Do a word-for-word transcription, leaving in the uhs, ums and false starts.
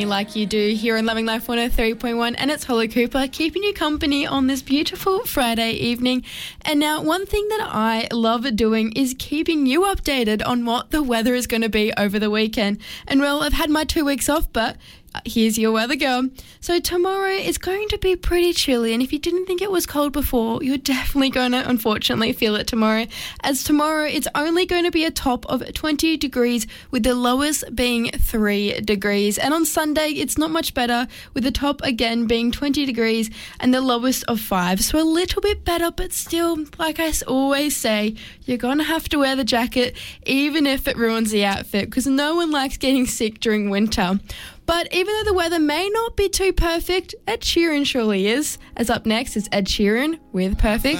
Like you do here on Loving Life one oh three point one, and it's Holly Cooper keeping you company on this beautiful Friday evening. And now one thing that I love doing is keeping you updated on what the weather is going to be over the weekend. And well, I've had my two weeks off, but here's your weather girl. So tomorrow is going to be pretty chilly, and if you didn't think it was cold before, you're definitely going to unfortunately feel it tomorrow, as tomorrow it's only going to be a top of twenty degrees with the lowest being three degrees. And on Sunday it's not much better, with the top again being twenty degrees and the lowest of five. So a little bit better, but still, like I always say, you're going to have to wear the jacket even if it ruins the outfit, because no one likes getting sick during winter. But even though the weather may not be too perfect, Ed Sheeran surely is. As up next is Ed Sheeran with Perfect.